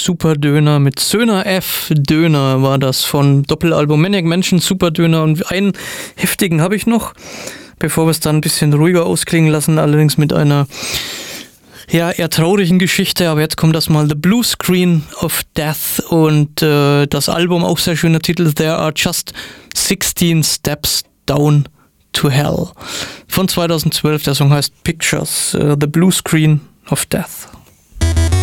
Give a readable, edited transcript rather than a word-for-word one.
Super Döner mit Söhner F. Döner war das von Doppelalbum Maniac Mansion, Super Döner. Und einen heftigen habe ich noch, bevor wir es dann ein bisschen ruhiger ausklingen lassen, allerdings mit einer eher traurigen Geschichte, aber jetzt kommt das mal The Blue Screen of Death und das Album, auch sehr schöner Titel, There Are Just 16 Steps Down to Hell von 2012, der Song heißt Pictures, The Blue Screen of Death.